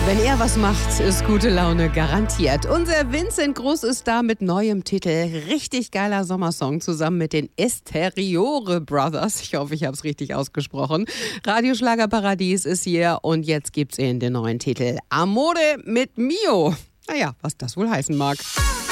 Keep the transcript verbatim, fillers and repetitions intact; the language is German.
Wenn er was macht, ist gute Laune garantiert. Unser Vincent Groß ist da mit neuem Titel. Richtig geiler Sommersong zusammen mit den Esteriore Brothers. Ich hoffe, ich habe es richtig ausgesprochen. Radioschlagerparadies ist hier und jetzt gibt's ihn den neuen Titel. Amore mit Mio. Naja, was das wohl heißen mag.